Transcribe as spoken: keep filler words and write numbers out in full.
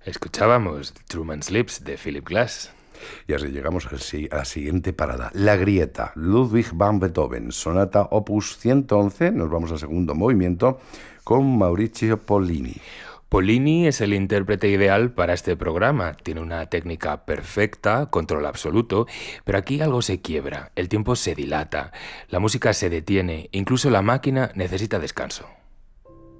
Escuchábamos Truman's Lips de Philip Glass. Y así llegamos al, a la siguiente parada. La Grieta, Ludwig van Beethoven, sonata opus ciento once. Nos vamos al segundo movimiento con Maurizio Pollini. Pollini es el intérprete ideal para este programa. Tiene una técnica perfecta, control absoluto, pero aquí algo se quiebra, el tiempo se dilata, la música se detiene, incluso la máquina necesita descanso.